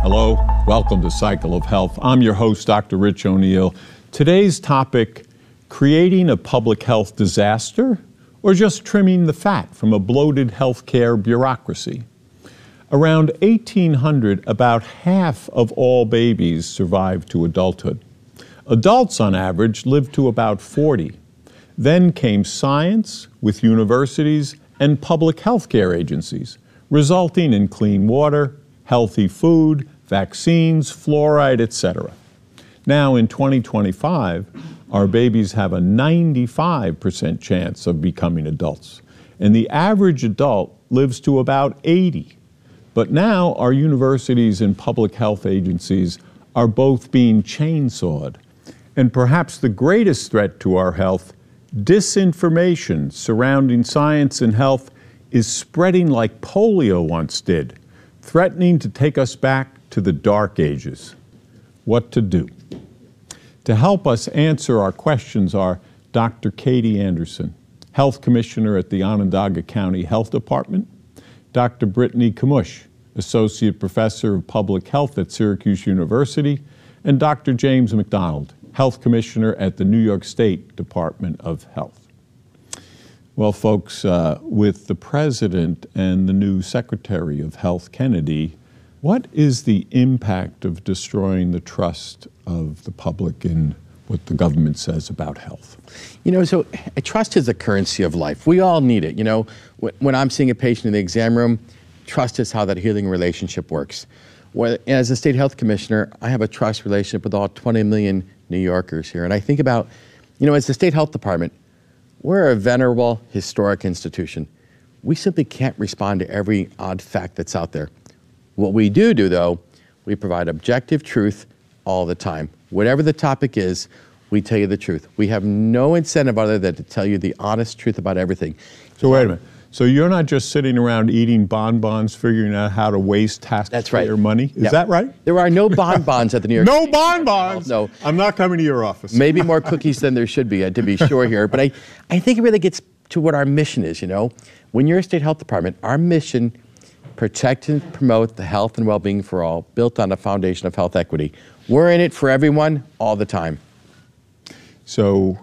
Hello, welcome to Cycle of Health. I'm your host, Dr. Rich O'Neill. Today's topic, creating a public health disaster or just trimming the fat from a bloated healthcare bureaucracy. Around 1800, about half of all babies survived to adulthood. Adults, on average, lived to about 40. Then came science with universities and public health care agencies, resulting in clean water, healthy food, vaccines, fluoride, etc. Now, in 2025, our babies have a 95% chance of becoming adults, and the average adult lives to about 80. But now our universities and public health agencies are both being chainsawed. And perhaps the greatest threat to our health, disinformation surrounding science and health, is spreading like polio once did, threatening to take us back to the dark ages. What to do? To help us answer our questions are Dr. Katie Anderson, Health Commissioner at the Onondaga County Health Department, Dr. Brittany Kamush, Associate Professor of Public Health at Syracuse University, and Dr. James McDonald, Health Commissioner at the New York State Department of Health. Well, folks, with the President and the new Secretary of Health, Kennedy, what is the impact of destroying the trust of the public in what the government says about health? So trust is the currency of life. We all need it. When I'm seeing a patient in the exam room, trust is how that healing relationship works. As a state health commissioner, I have a trust relationship with all 20 million New Yorkers here. And I think about, as the state health department, we're a venerable, historic institution. We simply can't respond to every odd fact that's out there. What we do, though, we provide objective truth all the time. Whatever the topic is, we tell you the truth. We have no incentive other than to tell you the honest truth about everything. So wait a minute. So you're not just sitting around eating bonbons, figuring out how to waste taxpayer money? Is that right? There are no bonbons at the New York No bonbons? No. I'm not coming to your office. Maybe more cookies than there should be, to be sure here. But I think it really gets to what our mission is, When you're a state health department, our mission, protect and promote the health and well-being for all, built on a foundation of health equity. We're in it for everyone, all the time. So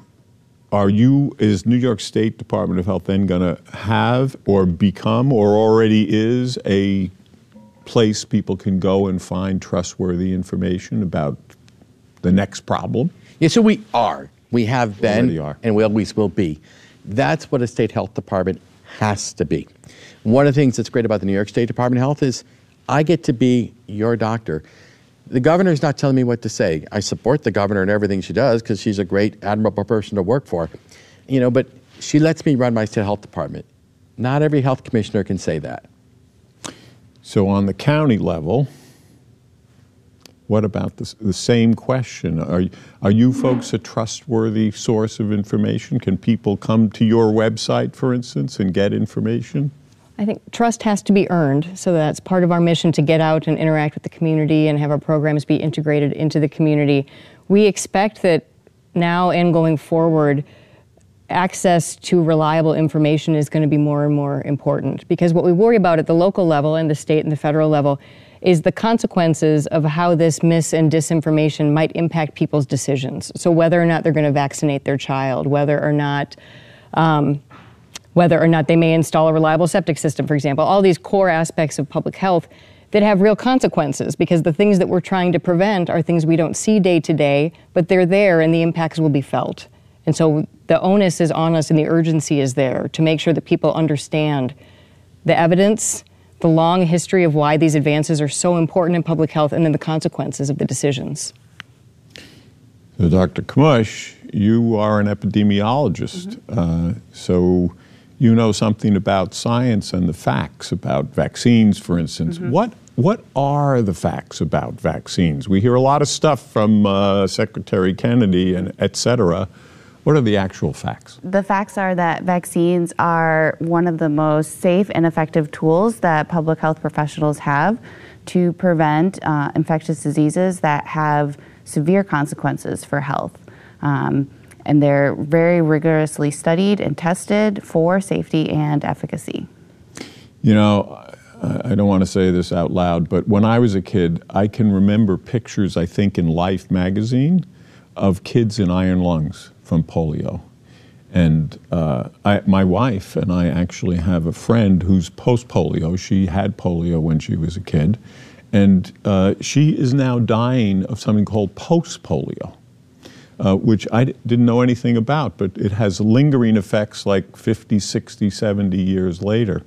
is New York State Department of Health then going to have or become or already is a place people can go and find trustworthy information about the next problem? Yeah, so we are. We have been, are. And we always will be. That's what a state health department has to be. One of the things that's great about the New York State Department of Health is I get to be your doctor. The governor's not telling me what to say. I support the governor in everything she does because she's a great, admirable person to work for. But she lets me run my state health department. Not every health commissioner can say that. So on the county level, what about the same question? Are you folks a trustworthy source of information? Can people come to your website, for instance, and get information? I think trust has to be earned, so that's part of our mission to get out and interact with the community and have our programs be integrated into the community. We expect that now and going forward, access to reliable information is going to be more and more important, because what we worry about at the local level and the state and the federal level is the consequences of how this mis and disinformation might impact people's decisions. So whether or not they're going to vaccinate their child, whether or not they may install a reliable septic system, for example, all these core aspects of public health that have real consequences, because the things that we're trying to prevent are things we don't see day to day, but they're there and the impacts will be felt. And so the onus is on us and the urgency is there to make sure that people understand the evidence, the long history of why these advances are so important in public health, and then the consequences of the decisions. So Dr. Kamush, you are an epidemiologist, so you know something about science and the facts about vaccines, for instance. What are the facts about vaccines? We hear a lot of stuff from Secretary Kennedy and et cetera. What are the actual facts? The facts are that vaccines are one of the most safe and effective tools that public health professionals have to prevent infectious diseases that have severe consequences for health. And they're very rigorously studied and tested for safety and efficacy. You know, I don't want to say this out loud, but when I was a kid, I can remember pictures, I think, in Life magazine of kids in iron lungs from polio. And my wife and I actually have a friend who's post-polio. She had polio when she was a kid. And she is now dying of something called post-polio, which I didn't know anything about, but it has lingering effects like 50, 60, 70 years later.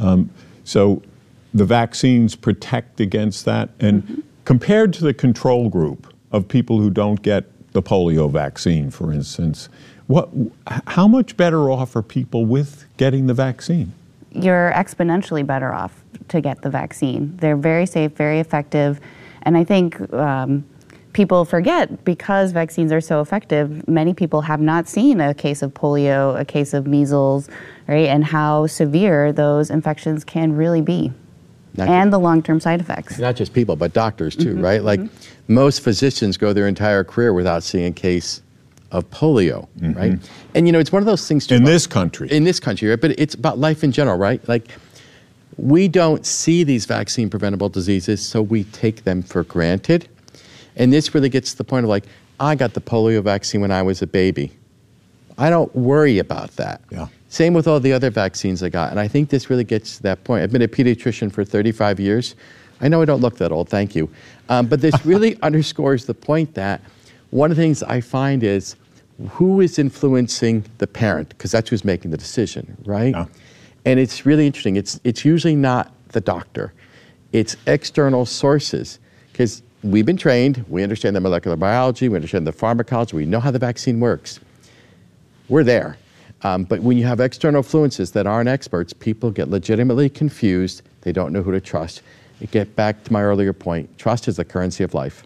So the vaccines protect against that. And compared to the control group of people who don't get the polio vaccine, for instance, how much better off are people with getting the vaccine? You're exponentially better off to get the vaccine. They're very safe, very effective, and I think people forget, because vaccines are so effective, many people have not seen a case of polio, a case of measles, right, and how severe those infections can really be. And the long-term side effects. Not just people, but doctors too, right? Like most physicians go their entire career without seeing a case of polio, right? And you know, it's one of those things too. In this country, right? But it's about life in general, right? Like we don't see these vaccine preventable diseases, so we take them for granted. And this really gets to the point of like, I got the polio vaccine when I was a baby. I don't worry about that. Yeah. Same with all the other vaccines I got. And I think this really gets to that point. I've been a pediatrician for 35 years. I know I don't look that old, thank you. But this really underscores the point that one of the things I find is who is influencing the parent, because that's who's making the decision, right? Yeah. And it's really interesting. It's usually not the doctor. It's external sources, because we've been trained, we understand the molecular biology, we understand the pharmacology, we know how the vaccine works. We're there. But when you have external influences that aren't experts, people get legitimately confused. They don't know who to trust. It get back to my earlier point. Trust is the currency of life.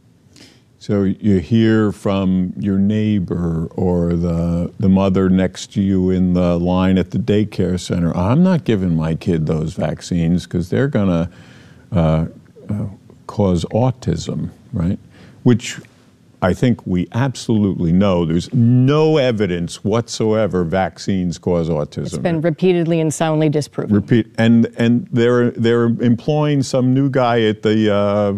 So you hear from your neighbor or the mother next to you in the line at the daycare center, I'm not giving my kid those vaccines because they're going to cause autism, right? Which I think we absolutely know there's no evidence whatsoever vaccines cause autism. It's been repeatedly and soundly disproven. And they're employing some new guy at the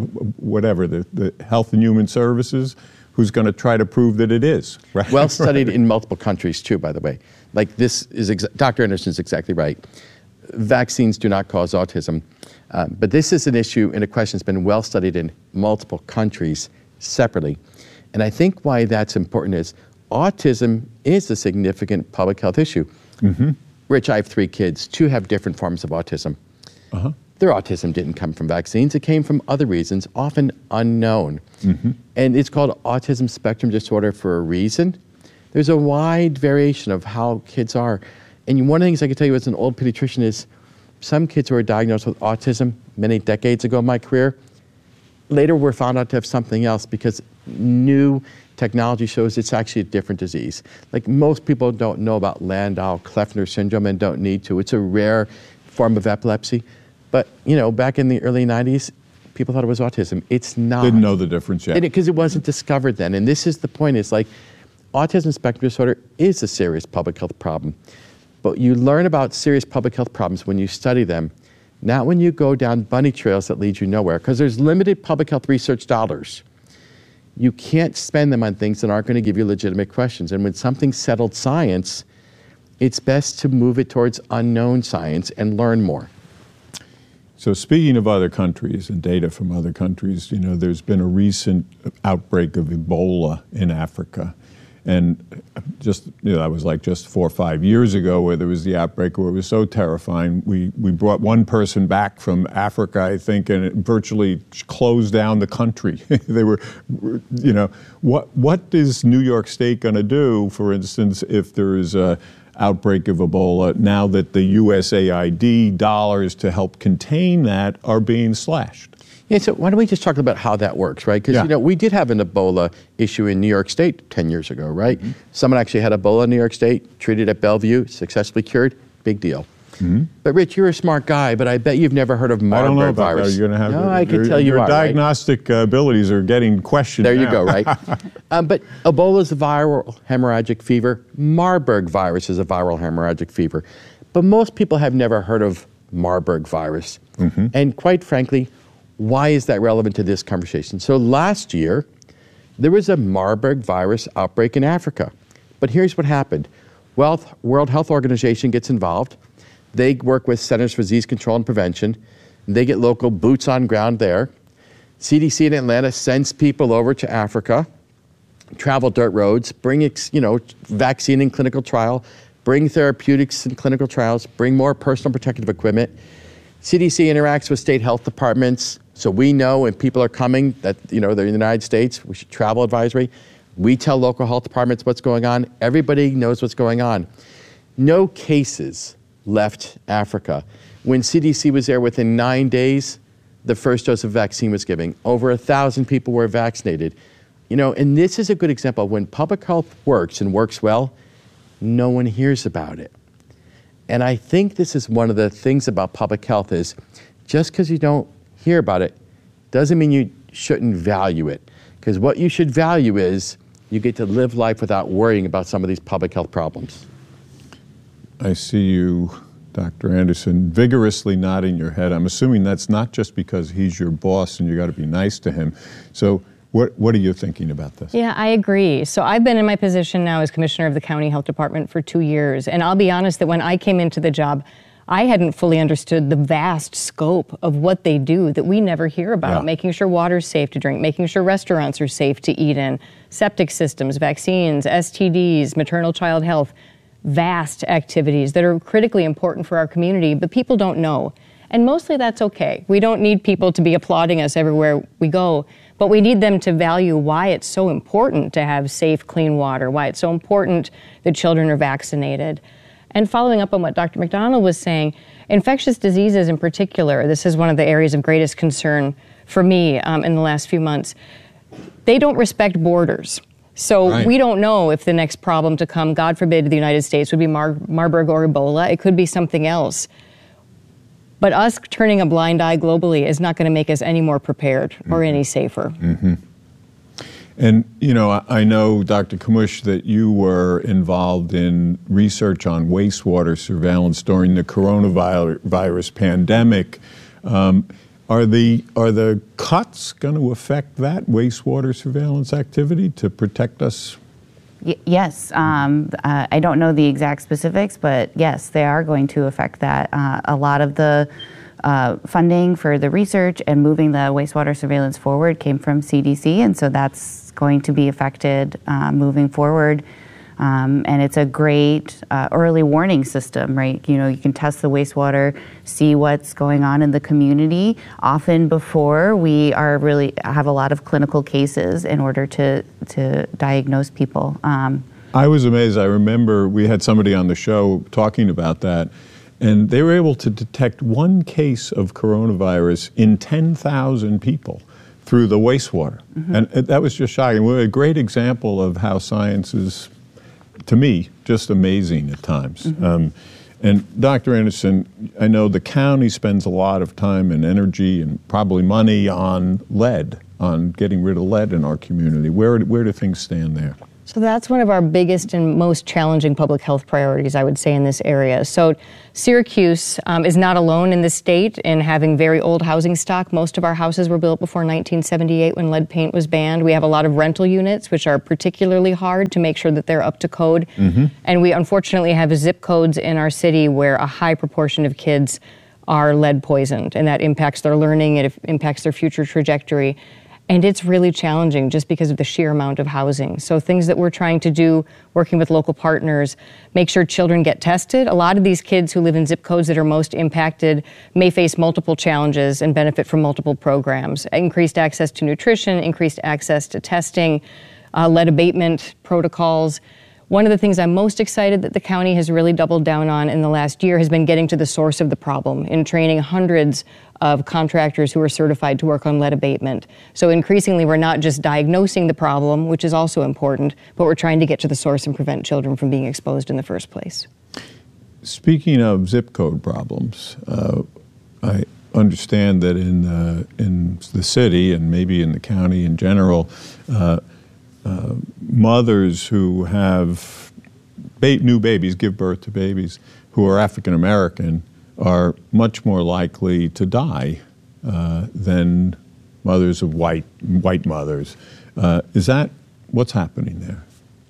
the Health and Human Services who's going to try to prove that it is. Right? Well studied in multiple countries too, by the way. Like this is Dr. Anderson's exactly right. Vaccines do not cause autism, but this is an issue and a question that's been well studied in multiple countries separately. And I think why that's important is autism is a significant public health issue. Rich, I have 3 kids. 2 have different forms of autism. Their autism didn't come from vaccines. It came from other reasons, often unknown. And it's called autism spectrum disorder for a reason. There's a wide variation of how kids are. And one of the things I can tell you as an old pediatrician is some kids who are diagnosed with autism many decades ago in my career, later were found out to have something else because new technology shows it's actually a different disease. Like most people don't know about Landau-Kleffner syndrome and don't need to. It's a rare form of epilepsy. But, you know, back in the early 90s, people thought it was autism. It's not. Didn't know the difference yet. Because it wasn't discovered then. And this is the point, is like autism spectrum disorder is a serious public health problem. But you learn about serious public health problems when you study them, not when you go down bunny trails that lead you nowhere, because there's limited public health research dollars. You can't spend them on things that aren't going to give you legitimate questions. And when something's settled science, it's best to move it towards unknown science and learn more. So speaking of other countries and data from other countries, you know, there's been a recent outbreak of Ebola in Africa. And just, you know, that was like just 4 or 5 years ago where there was the outbreak where it was so terrifying. We brought one person back from Africa, I think, and it virtually closed down the country. They were, you know, what is New York State going to do, for instance, if there is a outbreak of Ebola now that the USAID dollars to help contain that are being slashed? Yeah, so why don't we just talk about how that works, right? Because, you know, we did have an Ebola issue in New York State 10 years ago, right? Someone actually had Ebola in New York State, treated at Bellevue, successfully cured, big deal. But Rich, you're a smart guy, but I bet you've never heard of Marburg I don't know about virus. That. You're gonna have no, I can tell you your are, diagnostic abilities are getting questioned. There now. you go, right? But Ebola is a viral hemorrhagic fever. Marburg virus is a viral hemorrhagic fever. But most people have never heard of Marburg virus. And quite frankly, why is that relevant to this conversation? So last year, there was a Marburg virus outbreak in Africa. But here's what happened. World Health Organization gets involved. They work with Centers for Disease Control and Prevention. They get local boots on ground there. CDC in Atlanta sends people over to Africa, travel dirt roads, bring vaccine and clinical trial, bring therapeutics and clinical trials, bring more personal protective equipment. CDC interacts with state health departments, so we know when people are coming that they're in the United States, we should travel advisory. We tell local health departments what's going on. Everybody knows what's going on. No cases left Africa. When CDC was there within 9 days, the first dose of vaccine was given. Over 1,000 people were vaccinated. And this is a good example. When public health works and works well, no one hears about it. And I think this is one of the things about public health is just because you don't hear about it doesn't mean you shouldn't value it. Because what you should value is you get to live life without worrying about some of these public health problems. I see you, Dr. Anderson, vigorously nodding your head. I'm assuming that's not just because he's your boss and you got to be nice to him. So what are you thinking about this? Yeah, I agree. So I've been in my position now as commissioner of the county health department for 2 years. And I'll be honest that when I came into the job, I hadn't fully understood the vast scope of what they do that we never hear about. Making sure water's safe to drink, making sure restaurants are safe to eat in, septic systems, vaccines, STDs, maternal child health, vast activities that are critically important for our community, but people don't know. And mostly that's okay. We don't need people to be applauding us everywhere we go, but we need them to value why it's so important to have safe, clean water, why it's so important that children are vaccinated. And following up on what Dr. McDonald was saying, infectious diseases in particular, this is one of the areas of greatest concern for me in the last few months. They don't respect borders. So we don't know if the next problem to come, God forbid, to the United States would be Marburg or Ebola. It could be something else. But us turning a blind eye globally is not going to make us any more prepared or any safer. And, I know, Dr. Kamush, that you were involved in research on wastewater surveillance during the coronavirus pandemic. Are the cuts going to affect that wastewater surveillance activity to protect us? Yes. I don't know the exact specifics, but yes, they are going to affect that. A lot of the funding for the research and moving the wastewater surveillance forward came from CDC, and so that's going to be affected moving forward. And it's a great early warning system, right? You can test the wastewater, see what's going on in the community, often before we have a lot of clinical cases in order to diagnose people. I was amazed. I remember we had somebody on the show talking about that, and they were able to detect one case of coronavirus in 10,000 people through the wastewater. And that was just shocking. A great example of how science is, to me, just amazing at times. And Dr. Anderson, I know the county spends a lot of time and energy and probably money on lead, on getting rid of lead in our community. Where do things stand there? So that's one of our biggest and most challenging public health priorities, I would say, in this area. So Syracuse is not alone in the state in having very old housing stock. Most of our houses were built before 1978 when lead paint was banned. We have a lot of rental units, which are particularly hard to make sure that they're up to code. And we unfortunately have zip codes in our city where a high proportion of kids are lead poisoned, and that impacts their learning, it impacts their future trajectory. And it's really challenging just because of the sheer amount of housing. So things that we're trying to do, working with local partners, make sure children get tested. A lot of these kids who live in zip codes that are most impacted may face multiple challenges and benefit from multiple programs. Increased access to nutrition, increased access to testing, lead abatement protocols. One of the things I'm most excited that the county has really doubled down on in the last year has been getting to the source of the problem and training hundreds of contractors who are certified to work on lead abatement. So increasingly, we're not just diagnosing the problem, which is also important, but we're trying to get to the source and prevent children from being exposed in the first place. Speaking of zip code problems, I understand that in the city and maybe in the county in general, mothers who have new babies, give birth to babies who are African American, are much more likely to die than mothers of white mothers. Is that what's happening there?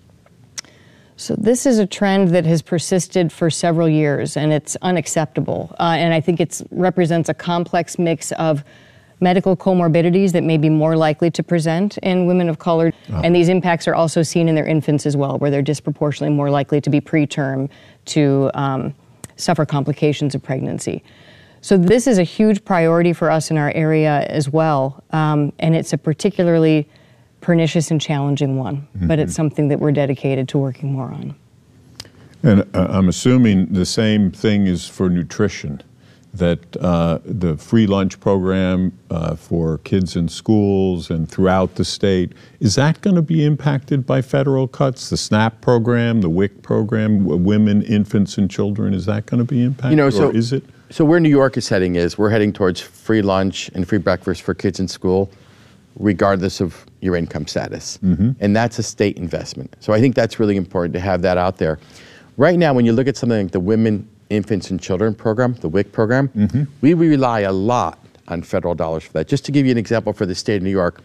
So this is a trend that has persisted for several years, and it's unacceptable. And I think it represents a complex mix of medical comorbidities that may be more likely to present in women of color. And these impacts are also seen in their infants as well, where they're disproportionately more likely to be preterm, to suffer complications of pregnancy. So this is a huge priority for us in our area as well, and it's a particularly pernicious and challenging one, but it's something that we're dedicated to working more on. And I'm assuming the same thing is for nutrition, that the free lunch program for kids in schools and throughout the state, is that going to be impacted by federal cuts? The SNAP program, the WIC program, women, infants, and children, is that going to be impacted, or is it? So where New York is heading is we're heading towards free lunch and free breakfast for kids in school, regardless of your income status. And that's a state investment. So I think that's really important to have that out there. Right now, when you look at something like the Women, Infants, and Children program, the WIC program, we rely a lot on federal dollars for that. Just to give you an example for the state of New York,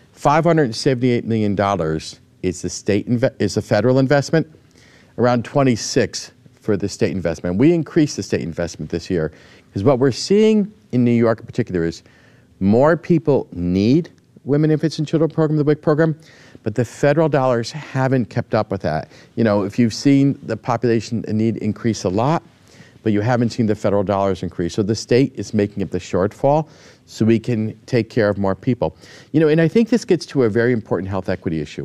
$578 million is the federal investment, around 26 for the state investment. We increased the state investment this year because what we're seeing in New York in particular is more people need Women, Infants, and Children program, the WIC program, but the federal dollars haven't kept up with that. You know, if you've seen the population need increase a lot, but you haven't seen the federal dollars increase. So the state is making up the shortfall so we can take care of more people. You know, and I think this gets to a very important health equity issue.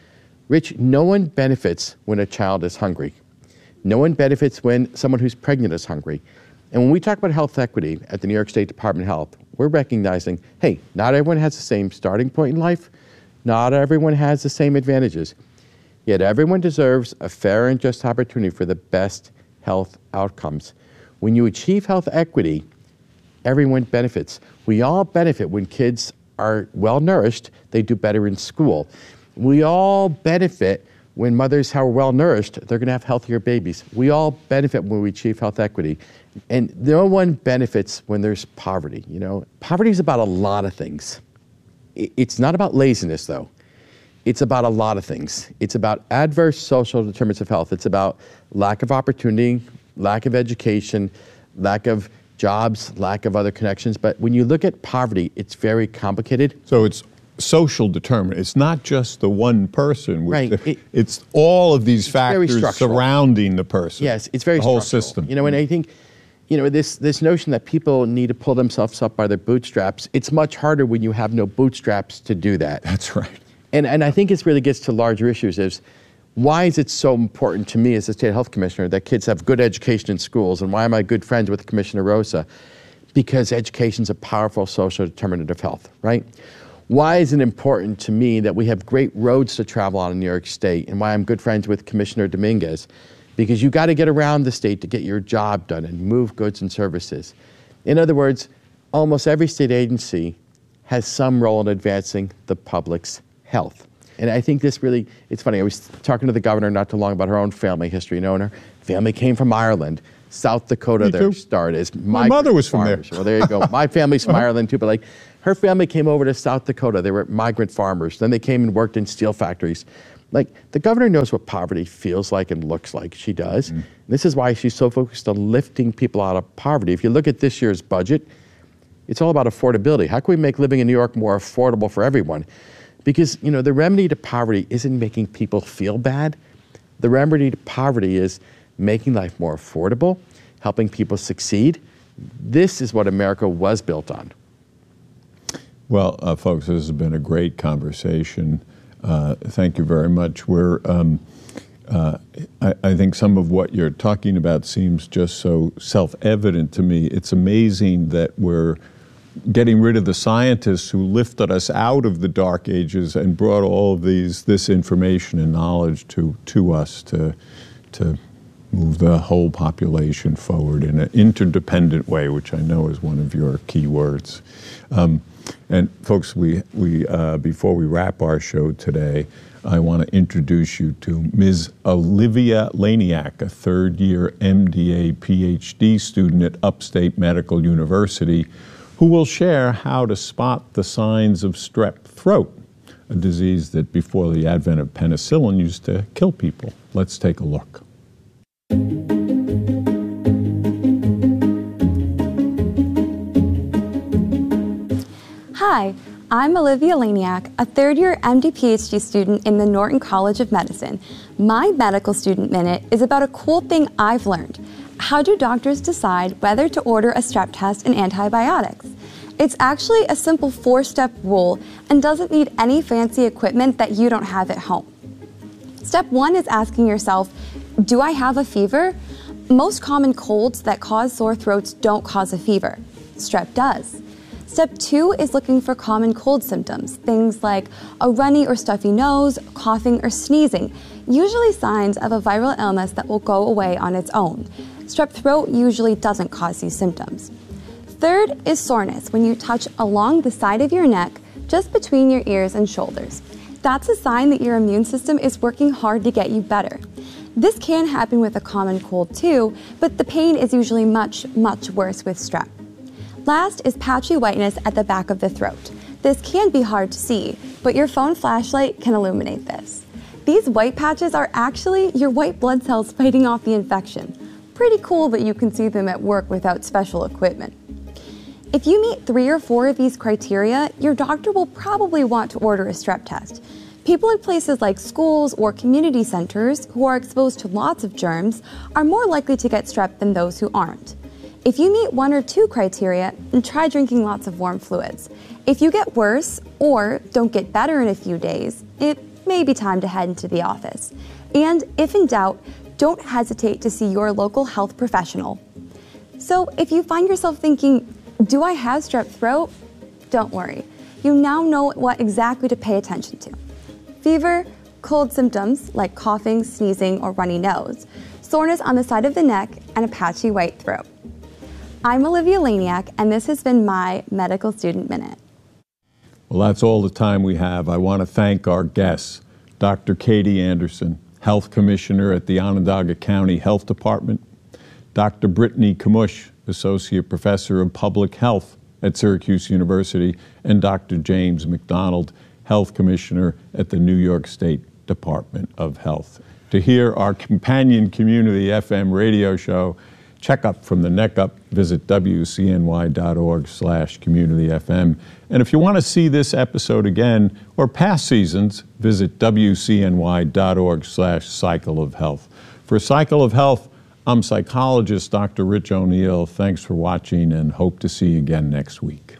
Rich, no one benefits when a child is hungry. No one benefits when someone who's pregnant is hungry. And when we talk about health equity at the New York State Department of Health, we're recognizing, hey, not everyone has the same starting point in life. Not everyone has the same advantages. Yet everyone deserves a fair and just opportunity for the best health outcomes. When you achieve health equity, everyone benefits. We all benefit when kids are well nourished, they do better in school. We all benefit when mothers who are well nourished, they're going to have healthier babies. We all benefit when we achieve health equity. And no one benefits when there's poverty. You know, poverty is about a lot of things. It's not about laziness, though. It's about a lot of things. It's about adverse social determinants of health. It's about lack of opportunity, lack of education, lack of jobs, lack of other connections. But when you look at poverty, it's very complicated. So it's social determinant. It's not just the one person. Right. It's all of these factors surrounding the person. Yes, it's very the whole structural. system. You know, and I think, you know, this notion that people need to pull themselves up by their bootstraps, it's much harder when you have no bootstraps to do that. That's right. And I think it really gets to larger issues is, why is it so important to me as a state health commissioner that kids have good education in schools? And why am I good friends with Commissioner Rosa? Because education is a powerful social determinant of health, right? Why is it important to me that we have great roads to travel on in New York State? And why I'm good friends with Commissioner Dominguez? Because you got to get around the state to get your job done and move goods and services. In other words, almost every state agency has some role in advancing the public's health. And I think this really, it's funny, I was talking to the governor not too long about her own family history. You know, and her family came from Ireland. South Dakota, their start is my mother was from there. Well, there you go. My family's from Ireland too, but like her family came over to South Dakota. They were migrant farmers. Then they came and worked in steel factories. Like, the governor knows what poverty feels like and looks like. She does. This is why she's so focused on lifting people out of poverty. If you look at this year's budget, it's all about affordability. How can we make living in New York more affordable for everyone? Because, you know, the remedy to poverty isn't making people feel bad. The remedy to poverty is making life more affordable, helping people succeed. This is what America was built on. Well, folks, this has been a great conversation. Thank you very much. I think some of what you're talking about seems just so self-evident to me. It's amazing that we're getting rid of the scientists who lifted us out of the dark ages and brought all of this information and knowledge to us to move the whole population forward in an interdependent way, which I know is one of your key words. And folks, before we wrap our show today, I want to introduce you to Ms. Olivia Laniak, a third-year MDA PhD student at Upstate Medical University, who will share how to spot the signs of strep throat, a disease that before the advent of penicillin used to kill people. Let's take a look. Hi, I'm Olivia Laniak, a third-year MD PhD student in the Norton College of Medicine. My Medical Student Minute is about a cool thing I've learned. How do doctors decide whether to order a strep test and antibiotics? It's actually a simple 4-step rule and doesn't need any fancy equipment that you don't have at home. Step 1 is asking yourself, do I have a fever? Most common colds that cause sore throats don't cause a fever. Strep does. Step 2 is looking for common cold symptoms, things like a runny or stuffy nose, coughing, or sneezing, usually signs of a viral illness that will go away on its own. Strep throat usually doesn't cause these symptoms. Third is soreness when you touch along the side of your neck, just between your ears and shoulders. That's a sign that your immune system is working hard to get you better. This can happen with a common cold too, but the pain is usually much, much worse with strep. Last is patchy whiteness at the back of the throat. This can be hard to see, but your phone flashlight can illuminate this. These white patches are actually your white blood cells fighting off the infection. Pretty cool that you can see them at work without special equipment. If you meet 3 or 4 of these criteria, your doctor will probably want to order a strep test. People in places like schools or community centers who are exposed to lots of germs are more likely to get strep than those who aren't. If you meet 1 or 2 criteria, then try drinking lots of warm fluids. If you get worse or don't get better in a few days, it may be time to head into the office. And if in doubt, don't hesitate to see your local health professional. So if you find yourself thinking, do I have strep throat? Don't worry. You now know what exactly to pay attention to. Fever, cold symptoms like coughing, sneezing, or runny nose, soreness on the side of the neck, and a patchy white throat. I'm Olivia Laniak, and this has been my Medical Student Minute. Well, that's all the time we have. I want to thank our guests, Dr. Katie Anderson, Health Commissioner at the Onondaga County Health Department, Dr. Brittany Kamush, Associate Professor of Public Health at Syracuse University, and Dr. James McDonald, Health Commissioner at the New York State Department of Health. To hear our companion community FM radio show, Check Up from the Neck Up, visit wcny.org/communityfm. And if you want to see this episode again or past seasons, visit wcny.org/cycle of health. For Cycle of Health, I'm psychologist Dr. Rich O'Neill. Thanks for watching and hope to see you again next week.